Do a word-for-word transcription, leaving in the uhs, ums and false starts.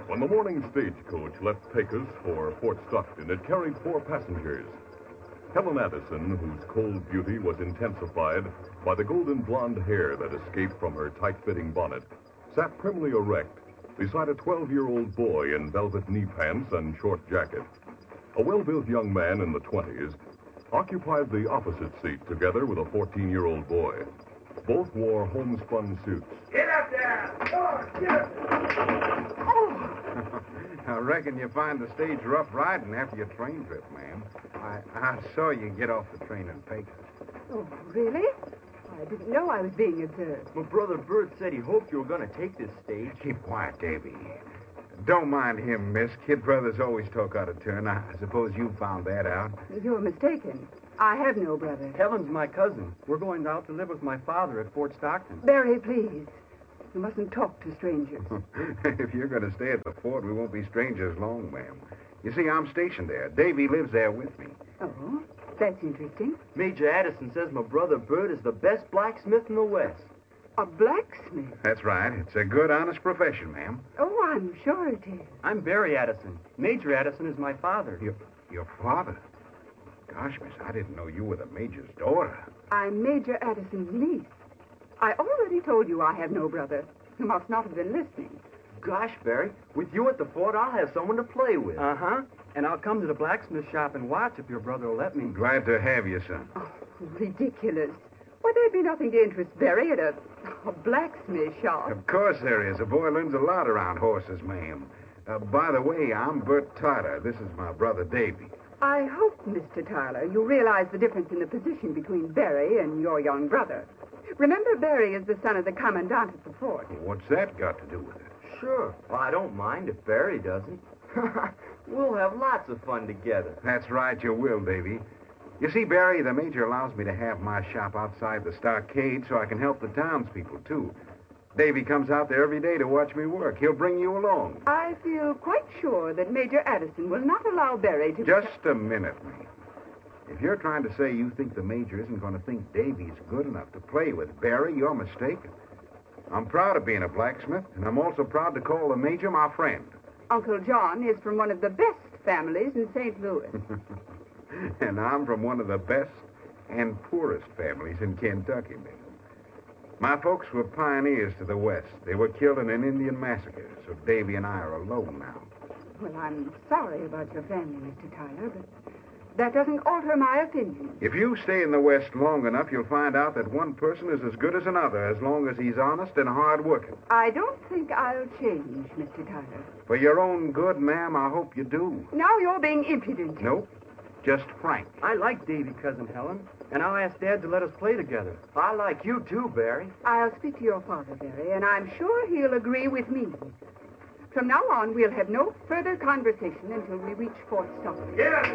When the morning stagecoach left Pecos for Fort Stockton, it carried four passengers. Helen Addison, whose cold beauty was intensified by the golden blonde hair that escaped from her tight-fitting bonnet, sat primly erect beside a twelve-year-old boy in velvet knee pants and short jacket. A well-built young man in the twenties occupied the opposite seat together with a fourteen-year-old boy. Both wore homespun suits. Get up there! Come on, get up! Oh! I reckon you find the stage rough riding after your train trip, ma'am. I, I saw you get off the train in Pecos. Oh, really? I didn't know I was being observed. Well, Brother Bert said he hoped you were going to take this stage. Keep quiet, Davy. Don't mind him, miss. Kid brothers always talk out of turn. I suppose you found that out. You're mistaken. I have no brother. Helen's my cousin. We're going out to live with my father at Fort Stockton. Barry, please. You mustn't talk to strangers. If you're going to stay at the fort, we won't be strangers long, ma'am. You see, I'm stationed there. Davy lives there with me. Oh, that's interesting. Major Addison says my brother Bert is the best blacksmith in the West. A blacksmith? That's right. It's a good, honest profession, ma'am. Oh, I'm sure it is. I'm Barry Addison. Major Addison is my father. Your, your father? Gosh, miss, I didn't know you were the major's daughter. I'm Major Addison's niece. I already told you I have no brother. You must not have been listening. Gosh, Barry, with you at the fort, I'll have someone to play with. Uh-huh. And I'll come to the blacksmith shop and watch if your brother will let me. Glad to have you, son. Oh, ridiculous. Why, there'd be nothing to interest Barry at a, a blacksmith shop. Of course there is. A boy learns a lot around horses, ma'am. Uh, by the way, I'm Bert Tyler. This is my brother, Davy. I hope, Mister Tyler, you realize the difference in the position between Barry and your young brother. Remember, Barry is the son of the commandant at the fort. What's that got to do with it? Sure. Well, I don't mind if Barry doesn't. We'll have lots of fun together. That's right, you will, Davy. You see, Barry, the major allows me to have my shop outside the stockade so I can help the townspeople, too. Davy comes out there every day to watch me work. He'll bring you along. I feel quite sure that Major Addison will not allow Barry to... Just a minute, ma'am. If you're trying to say you think the major isn't going to think Davy's good enough to play with Barry, you're mistaken. I'm proud of being a blacksmith, and I'm also proud to call the major my friend. Uncle John is from one of the best families in Saint Louis. And I'm from one of the best and poorest families in Kentucky, ma'am. My folks were pioneers to the west. They were killed in an Indian massacre, so Davy and I are alone now. Well, I'm sorry about your family, Mister Tyler, but that doesn't alter my opinion. If you stay in the west long enough, you'll find out that one person is as good as another as long as he's honest and hard-working. I don't think I'll change, Mister Tyler. For your own good, ma'am, I hope you do. Now you're being impudent. Nope. Just frank. I like Davy, Cousin Helen, and I'll ask Dad to let us play together. I like you, too, Barry. I'll speak to your father, Barry, and I'm sure he'll agree with me. From now on, we'll have no further conversation until we reach Fort Stockton. Get up